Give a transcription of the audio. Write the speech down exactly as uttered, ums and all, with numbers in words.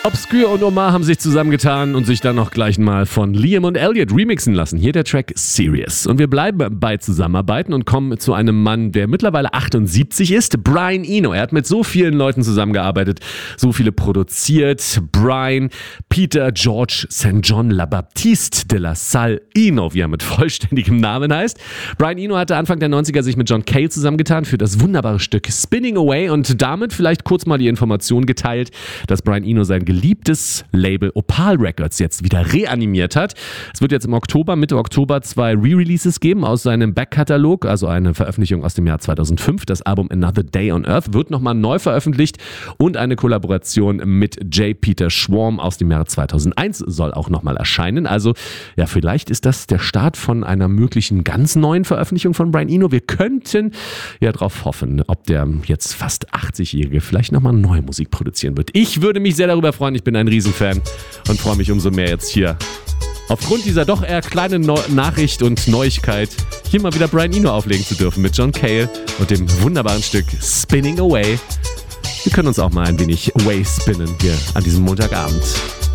Obscure und Omar haben sich zusammengetan und sich dann noch gleich mal von Liam und Elliot remixen lassen. Hier der Track Serious. Und wir bleiben bei Zusammenarbeiten und kommen zu einem Mann, der mittlerweile achtundsiebzig ist, Brian Eno. Er hat mit so vielen Leuten zusammengearbeitet, so viele produziert. Brian, Peter, George, Saint John La Baptiste de la Salle Eno, wie er mit vollständigem Namen heißt. Brian Eno hatte Anfang der neunziger sich mit John Cale zusammengetan für das wunderbare Stück Spinning Away und damit vielleicht kurz mal die Information geteilt, dass Brian Eno sein geliebtes Label Opal Records jetzt wieder reanimiert hat. Es wird jetzt im Oktober, Mitte Oktober zwei Re-Releases geben aus seinem Backkatalog, also eine Veröffentlichung aus dem Jahr zweitausendfünf. Das Album Another Day on Earth wird nochmal neu veröffentlicht und eine Kollaboration mit J. Peter Schwarm aus dem Jahre zweitausendeins soll auch nochmal erscheinen. Also ja, vielleicht ist das der Start von einer möglichen ganz neuen Veröffentlichung von Brian Eno. Wir könnten ja drauf hoffen, ob der jetzt fast achtzigjährige vielleicht nochmal neue Musik produzieren wird. Ich würde mich sehr darüber freuen. Ich bin ein Riesenfan und freue mich umso mehr jetzt hier aufgrund dieser doch eher kleinen no- Nachricht und Neuigkeit hier mal wieder Brian Eno auflegen zu dürfen mit John Cale und dem wunderbaren Stück Spinning Away. Wir können uns auch mal ein wenig away spinnen hier an diesem Montagabend.